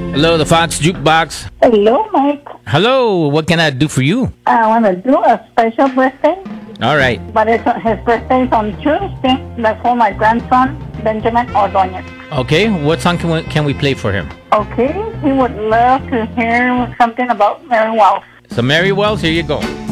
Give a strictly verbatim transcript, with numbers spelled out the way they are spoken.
Hello, the Fox Jukebox. Hello, Mike. Hello, what can I do for you? I want to do a special birthday, All right. but it's, his birthday is on Tuesday. That's for my grandson, Benjamin Ordonez. Okay, what song can we, can we play for him? Okay, he would love to hear something about Mary Wells. So, Mary Wells, here you go.